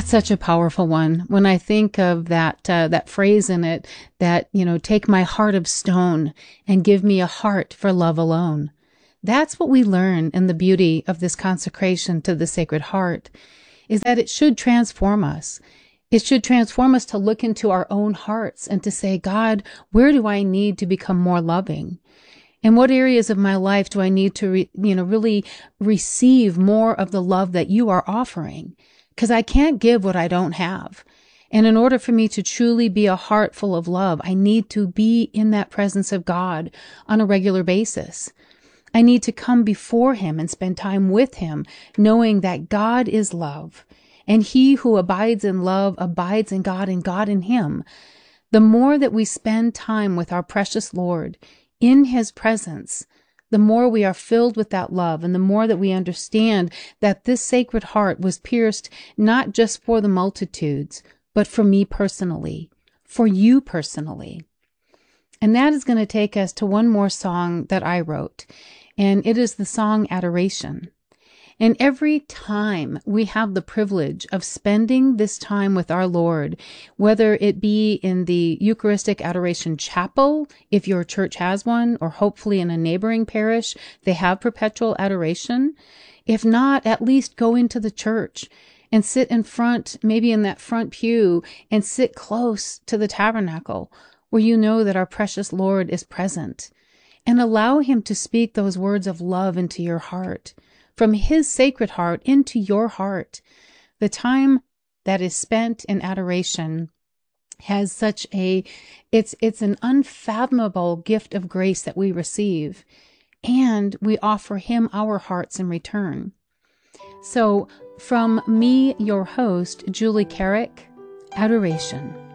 That's such a powerful one. When I think of that phrase in it, that, take my heart of stone and give me a heart for love alone. That's what we learn in the beauty of this consecration to the Sacred Heart, is that it should transform us. It should transform us to look into our own hearts and to say, God, where do I need to become more loving? In what areas of my life do I need to, really receive more of the love that you are offering? Because I can't give what I don't have. And in order for me to truly be a heart full of love, I need to be in that presence of God on a regular basis. I need to come before him and spend time with him, knowing that God is love. And he who abides in love abides in God and God in him. The more that we spend time with our precious Lord in his presence, the more we are filled with that love, and the more that we understand that this Sacred Heart was pierced not just for the multitudes, but for me personally, for you personally. And that is going to take us to one more song that I wrote, and it is the song Adoration. And every time we have the privilege of spending this time with our Lord, whether it be in the Eucharistic Adoration Chapel, if your church has one, or hopefully in a neighboring parish, they have perpetual adoration. If not, at least go into the church and sit in front, maybe in that front pew, and sit close to the tabernacle, where you know that our precious Lord is present. And allow him to speak those words of love into your heart, from his Sacred Heart into your heart. The time that is spent in adoration has such it's an unfathomable gift of grace that we receive, and we offer him our hearts in return. So from me, your host, Julie Carrick, Adoration.